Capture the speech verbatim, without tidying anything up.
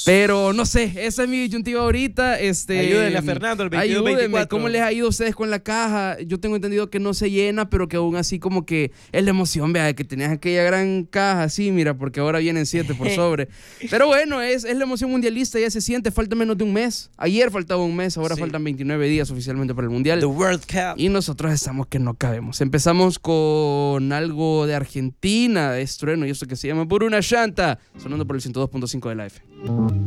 Pero no sé, esa es mi disyuntiva ahorita. Este, ayúdenle a Fernando el veintidós veinticuatro. ¿Cómo les ha ido a ustedes con la caja? Yo tengo entendido que no se llena, pero que aún así como que es la emoción, vea, que tenías aquella gran caja así, mira, porque ahora vienen siete por sobre. Pero bueno, es, es la emoción mundialista, ya se siente, falta menos de un mes. Ayer faltaba un mes, ahora sí. Faltan veintinueve días oficialmente para el Mundial. The World Cup. Y nosotros estamos que no cabemos. Empezamos con algo de Argentina, de estrueno, y esto que se llama Por una llanta, sonando por el ciento dos punto cinco de la F.